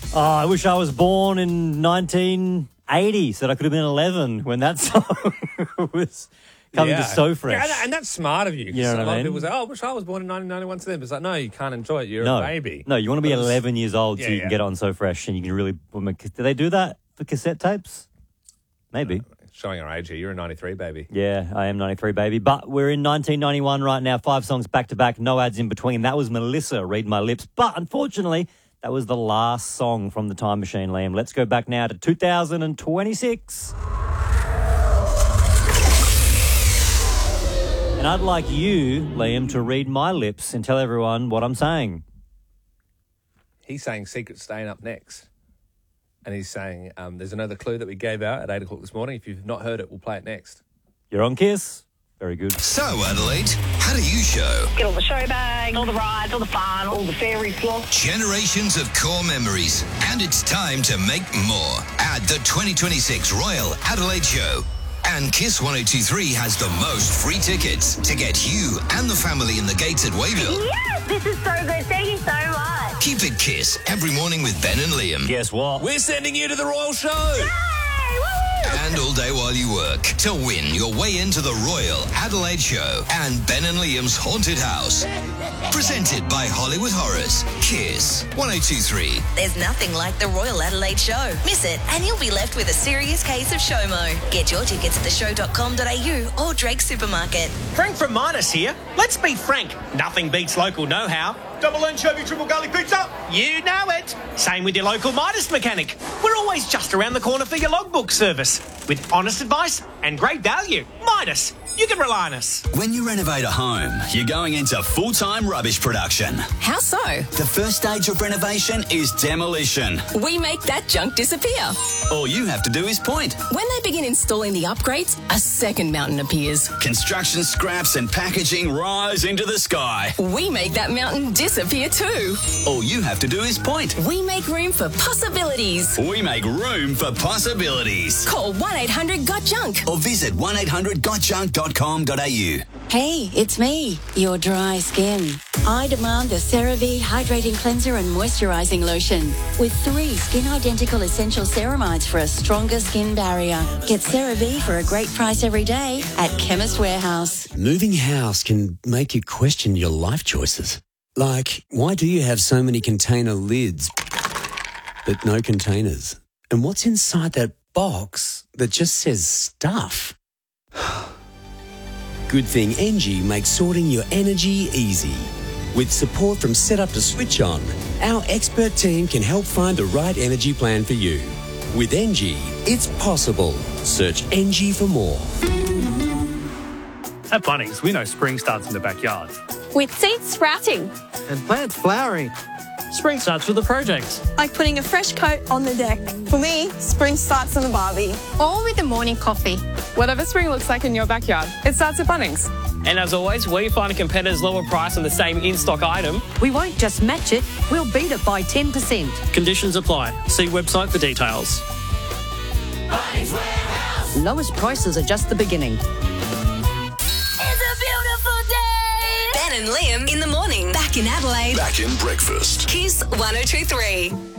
Oh, I wish I was born in 1980 so that I could have been 11 when that song was coming to So Fresh. Yeah, and that's smart of you. You know what a lot I of mean? people say, oh, I wish I was born in 1991 to them. It's like, no, you can't enjoy it. You're a baby. No, you want to be 11 years old so Yeah, you can get it on So Fresh and you can really... Do they do that for cassette tapes? Maybe. Showing our age here. You're a 93 baby. Yeah, I am 93 baby. But we're in 1991 right now. 5 songs back to back, no ads in between. That was Melissa, Read My Lips. But unfortunately, that was the last song from the Time Machine, Liam. Let's go back now to 2026. And I'd like you, Liam, to read my lips and tell everyone what I'm saying. He's saying Secret staying up next. And he's saying there's another clue that we gave out at 8 o'clock this morning. If you've not heard it, we'll play it next. You're on Kiss. Very good. So, Adelaide, how do you show? Get all the show bags, all the rides, all the fun, all the fairy floss. Generations of core memories. And it's time to make more at the 2026 Royal Adelaide Show. And Kiss 1023 has the most free tickets to get you and the family in the gates at Wayville. Yes, this is so good. Thank you so much. Keep it Kiss every morning with Ben and Liam. Guess what? We're sending you to the Royal Show. Hey, woo! And all day while you work to win your way into the Royal Adelaide Show and Ben and Liam's Haunted House. Presented by Hollywood Horrors. Kiss 1023. There's nothing like the Royal Adelaide Show. Miss it and you'll be left with a serious case of SHOMO. Get your tickets at theshow.com.au or Drake Supermarket. Frank from Midas here. Let's be frank. Nothing beats local know-how. Double anchovy triple garlic pizza. You know it. Same with your local Midas mechanic. We're always just around the corner for your logbook service. With honest advice and great value. Midas. You can rely on us. When you renovate a home, you're going into full-time rubbish production. How so? The first stage of renovation is demolition. We make that junk disappear. All you have to do is point. When they begin installing the upgrades, a second mountain appears. Construction scraps and packaging rise into the sky. We make that mountain disappear too. All you have to do is point. We make room for possibilities. We make room for possibilities. Call 1-800-GOT-JUNK. Or visit 1-800-GOT-JUNK.com.au. Hey, it's me, your dry skin. I demand the CeraVe Hydrating Cleanser and Moisturising Lotion with 3 skin-identical essential ceramides for a stronger skin barrier. Get CeraVe for a great price every day at Chemist Warehouse. Moving house can make you question your life choices. Like, why do you have so many container lids but no containers? And what's inside that box that just says stuff? Good thing Engie makes sorting your energy easy. With support from setup to switch on, our expert team can help find the right energy plan for you. With Engie, it's possible. Search Engie for more. At Bunnings, we know spring starts in the backyard. With seeds sprouting. And plants flowering. Spring starts with a project. Like putting a fresh coat on the deck. For me, spring starts on the barbie. Or with a morning coffee. Whatever spring looks like in your backyard, it starts at Bunnings. And as always, where you find a competitor's lower price on the same in-stock item, we won't just match it, we'll beat it by 10%. Conditions apply. See website for details. Bunnings Warehouse. Lowest prices are just the beginning. Ben and Liam in the morning. Back in Adelaide. Back in breakfast. Kiss 1023.